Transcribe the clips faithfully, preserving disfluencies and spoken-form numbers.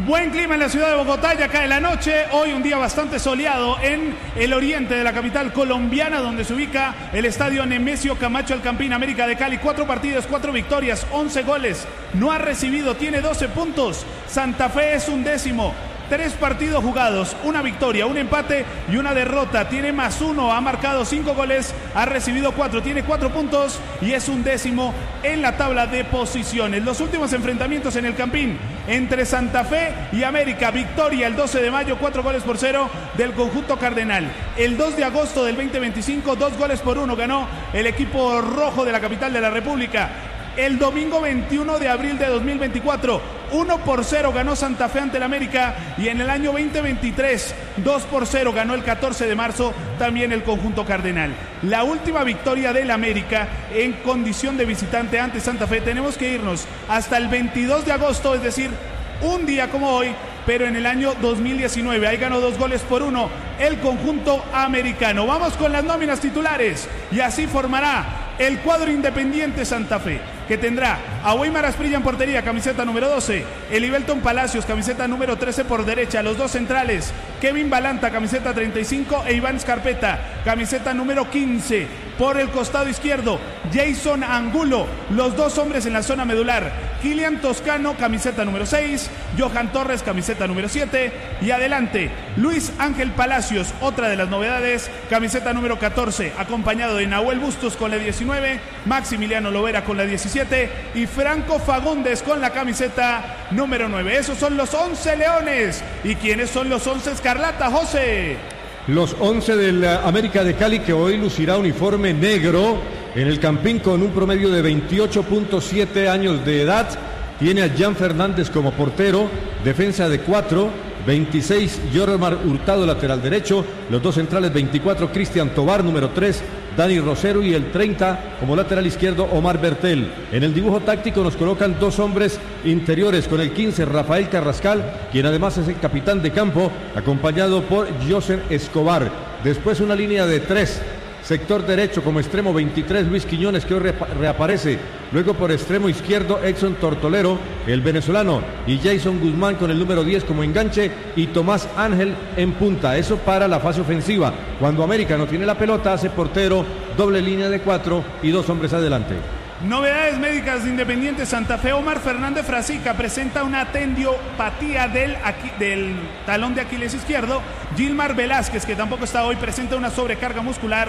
Buen clima en la ciudad de Bogotá, ya cae la noche. Hoy un día bastante soleado en el oriente de la capital colombiana, donde se ubica el estadio Nemesio Camacho El Campín, América de Cali. Cuatro partidos, cuatro victorias, once goles. No ha recibido, tiene doce puntos. Santa Fe es un décimo. Tres partidos jugados, una victoria, un empate y una derrota. Tiene más uno, ha marcado cinco goles, ha recibido cuatro, tiene cuatro puntos y es un décimo en la tabla de posiciones. Los últimos enfrentamientos en el Campín entre Santa Fe y América. Victoria el doce de mayo, cuatro goles por cero del conjunto cardenal. El dos de agosto del veinte veinticinco, dos goles por uno ganó el equipo rojo de la capital de la República. El domingo veintiuno de abril de dos mil veinticuatro, uno por cero ganó Santa Fe ante el América, y en el año veinte veintitrés, dos por cero ganó el catorce de marzo también el conjunto cardenal. La última victoria del América en condición de visitante ante Santa Fe, tenemos que irnos hasta el veintidós de agosto, es decir, un día como hoy, pero en el año dos mil diecinueve. Ahí ganó dos goles por uno el conjunto americano. Vamos con las nóminas titulares y así formará el cuadro Independiente Santa Fe, que tendrá a Weimar Asprilla en portería, camiseta número doce, Elibelton Palacios, camiseta número trece por derecha, los dos centrales, Kevin Balanta, camiseta treinta y cinco, e Iván Scarpeta, camiseta número quince. Por el costado izquierdo, Jason Angulo, los dos hombres en la zona medular, Kilian Toscano, camiseta número seis, Johan Torres, camiseta número siete, y adelante, Luis Ángel Palacios, otra de las novedades, camiseta número catorce, acompañado de Nahuel Bustos con la diecinueve, Maximiliano Lovera con la diecisiete y Franco Fagundes con la camiseta número nueve. Esos son los once leones. ¿Y quiénes son los once escarlata, José? Los once del América de Cali, que hoy lucirá uniforme negro en el Campín con un promedio de veintiocho punto siete años de edad. Tiene a Jan Fernández como portero, defensa de cuatro, veintiséis Jormar Hurtado, lateral derecho, los dos centrales veinticuatro, Cristian Tobar, número tres, Dani Rosero, y el treinta como lateral izquierdo Omar Bertel. En el dibujo táctico nos colocan dos hombres interiores, con el quince Rafael Carrascal, quien además es el capitán de campo, acompañado por Joser Escobar. Después una línea de tres, sector derecho como extremo veintitrés Luis Quiñones, que hoy reaparece. Luego por extremo izquierdo Edson Tortolero, el venezolano, y Jason Guzmán con el número diez como enganche, y Tomás Ángel en punta. Eso para la fase ofensiva. Cuando América no tiene la pelota, hace portero, doble línea de cuatro y dos hombres adelante. Novedades médicas de Independiente Santa Fe. Omar Fernández Frasica presenta una tendiopatía del, del talón de Aquiles izquierdo. Gilmar Velázquez, que tampoco está hoy, presenta una sobrecarga muscular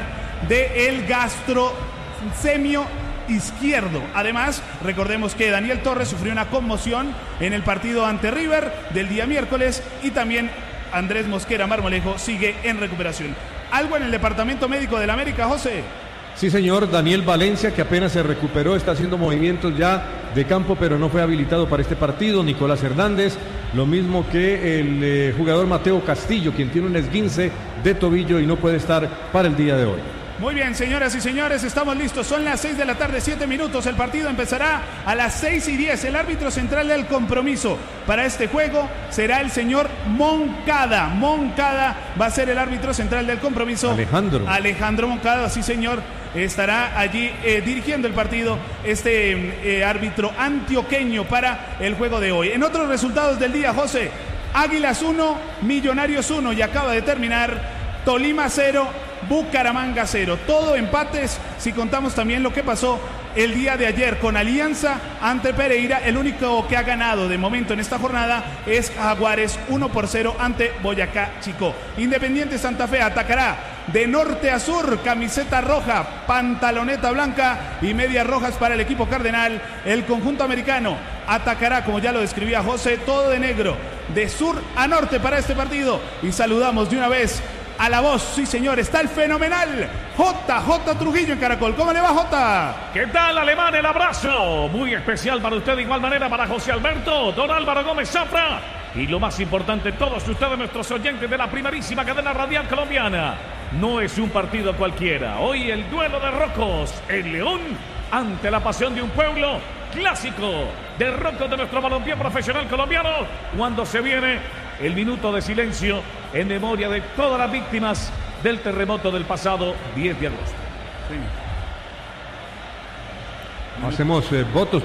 del gastrosemio izquierdo. Además, recordemos que Daniel Torres sufrió una conmoción en el partido ante River del día miércoles, y también Andrés Mosquera Marmolejo sigue en recuperación. ¿Algo en el departamento médico del América, José? Sí, señor. Daniel Valencia, que apenas se recuperó, está haciendo movimientos ya de campo, pero no fue habilitado para este partido. Nicolás Hernández, lo mismo que el eh, jugador Mateo Castillo, quien tiene un esguince de tobillo y no puede estar para el día de hoy. Muy bien, señoras y señores, estamos listos. Son las seis de la tarde, siete minutos. El partido empezará a las seis y diez. El árbitro central del compromiso para este juego será el señor Moncada. Moncada va a ser el árbitro central del compromiso. Alejandro. Alejandro Moncada, sí, señor. Estará allí eh, dirigiendo el partido este eh, árbitro antioqueño para el juego de hoy. En otros resultados del día, José, Águilas uno, Millonarios uno, y acaba de terminar Tolima cero, Bucaramanga cero. Todo empates, si contamos también lo que pasó el día de ayer con Alianza ante Pereira. El único que ha ganado de momento en esta jornada es Jaguares, uno por cero ante Boyacá Chicó. Independiente Santa Fe atacará de norte a sur, camiseta roja, pantaloneta blanca y medias rojas para el equipo cardenal. El conjunto americano atacará, como ya lo describía José, todo de negro, de sur a norte para este partido. Y saludamos de una vez a la voz, sí señor, está el fenomenal J J Trujillo en Caracol. ¿Cómo le va, J? ¿Qué tal, alemán? El abrazo muy especial para usted, de igual manera para José Alberto, don Álvaro Gómez Zafra, y lo más importante, todos ustedes, nuestros oyentes de la primerísima cadena radial colombiana. No es un partido cualquiera. Hoy el duelo de rocos, el León ante la pasión de un pueblo, clásico de rocos de nuestro balompié profesional colombiano, cuando se viene el minuto de silencio en memoria de todas las víctimas del terremoto del pasado diez de agosto. Sí. Hacemos eh, votos